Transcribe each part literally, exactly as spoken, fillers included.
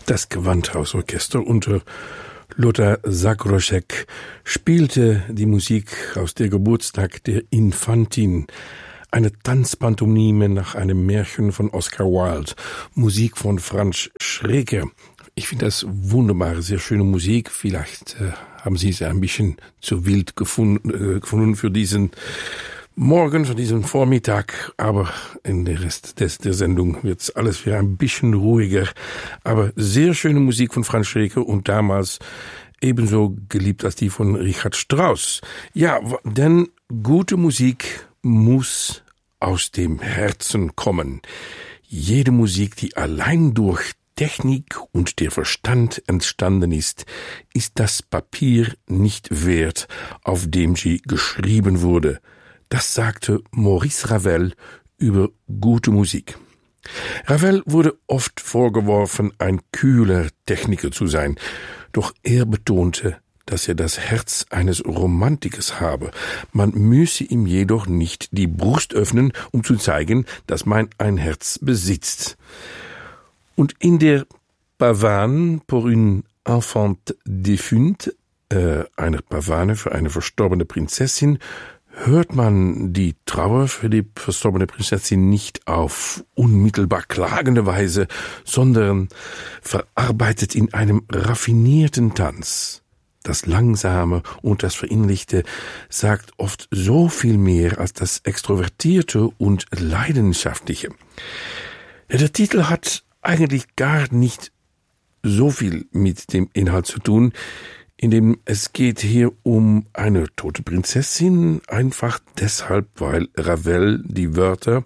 Das Gewandhausorchester unter Lothar Sakroschek spielte die Musik aus der Geburtstag der Infantin, eine Tanzpantomime nach einem Märchen von Oscar Wilde, Musik von Franz Schreker. Ich finde das wunderbare, sehr schöne Musik. Vielleicht äh, haben Sie es ein bisschen zu wild gefunden, äh, gefunden für diesen Morgen, für diesen Vormittag, aber in der Rest des, der Sendung wird's alles wieder ein bisschen ruhiger. Aber sehr schöne Musik von Franz Schreker und damals ebenso geliebt als die von Richard Strauss. Ja, denn gute Musik muss aus dem Herzen kommen. Jede Musik, die allein durch Technik und der Verstand entstanden ist, ist das Papier nicht wert, auf dem sie geschrieben wurde. Das sagte Maurice Ravel über gute Musik. Ravel wurde oft vorgeworfen, ein kühler Techniker zu sein, doch er betonte, dass er das Herz eines Romantikers habe. Man müsse ihm jedoch nicht die Brust öffnen, um zu zeigen, dass man ein Herz besitzt. Und in der Pavane pour une enfant défunte, äh, eine Pavane für eine verstorbene Prinzessin, hört man die Trauer für die verstorbene Prinzessin nicht auf unmittelbar klagende Weise, sondern verarbeitet in einem raffinierten Tanz. Das Langsame und das Verinnerlichte sagt oft so viel mehr als das Extrovertierte und Leidenschaftliche. Der Titel hat eigentlich gar nicht so viel mit dem Inhalt zu tun, indem es geht hier um eine tote Prinzessin, einfach deshalb, weil Ravel die Wörter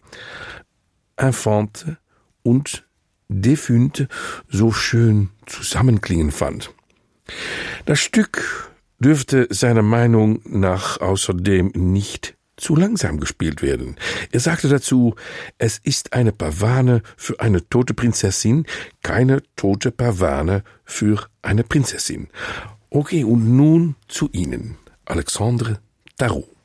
Infante und Défunte so schön zusammenklingen fand. Das Stück dürfte seiner Meinung nach außerdem nicht zu langsam gespielt werden. Er sagte dazu, es ist eine Pavane für eine tote Prinzessin, keine tote Pavane für eine Prinzessin. Okay, und nun zu Ihnen, Alexandre Tarot.